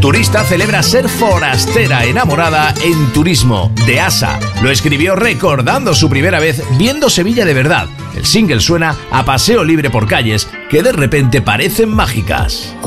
Turista celebra ser forastera enamorada en turismo de Asa. Lo escribió recordando su primera vez viendo Sevilla de verdad. El single suena a paseo libre por calles que de repente parecen mágicas.